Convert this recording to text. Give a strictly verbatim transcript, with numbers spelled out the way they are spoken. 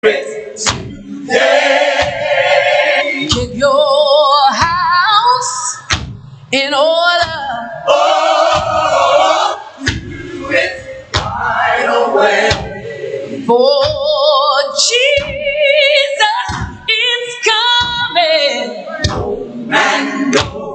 today. Get your house in order. Oh, do it right away. For